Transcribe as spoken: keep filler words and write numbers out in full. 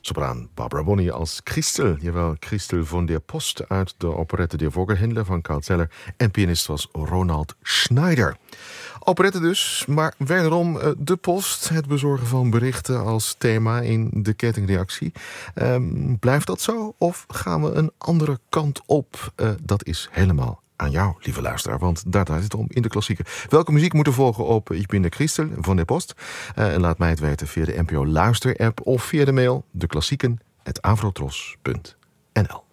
sopraan Barbara Bonney als Christel. Jawel, Christel von der Post uit de operette Der Vogelhändler van Karl Zeller. En pianist was Ronald Schneider. Operette dus, maar wederom de post, het bezorgen van berichten als thema in de kettingreactie. Um, blijft dat zo of gaan we een andere kant op? Uh, dat is helemaal aan jou, lieve luisteraar, want daar draait het om in de klassieken. Welke muziek moet er volgen op Ik ben de Christel van der Post? Uh, en laat mij het weten via de N P O Luister-app of via de mail deklassieken apenstaartje avrotros punt n l.